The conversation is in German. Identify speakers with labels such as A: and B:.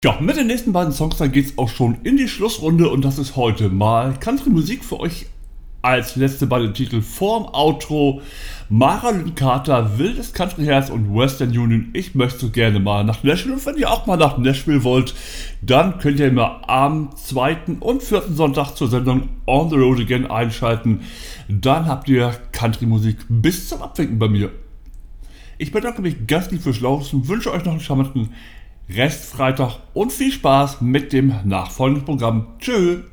A: Ja, mit den nächsten beiden Songs, dann geht's auch schon in die Schlussrunde und das ist heute mal Country-Musik für euch als letzte beiden Titel vorm Outro. Marilyn Carter, Wildes Country-Herz und Western Union. Ich möchte so gerne mal nach Nashville und wenn ihr auch mal nach Nashville wollt, dann könnt ihr immer am zweiten und vierten Sonntag zur Sendung On the Road Again einschalten. Dann habt ihr Country-Musik bis zum Abwinken bei mir. Ich bedanke mich ganz lieb fürs Lauschen, wünsche euch noch einen charmanten Restfreitag und viel Spaß mit dem nachfolgenden Programm. Tschö!